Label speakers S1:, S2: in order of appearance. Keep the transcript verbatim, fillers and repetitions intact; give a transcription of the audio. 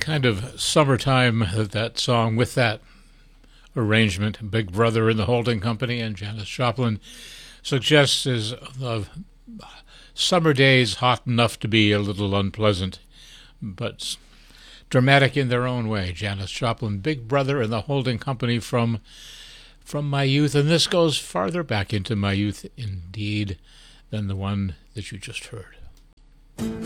S1: kind of summertime that that song with that arrangement, Big Brother and the Holding Company and Janis Joplin, suggests is of summer days hot enough to be a little unpleasant, but dramatic in their own way. Janis Joplin, Big Brother and the Holding Company from from my youth, and this goes farther back into my youth indeed than the one that you just heard.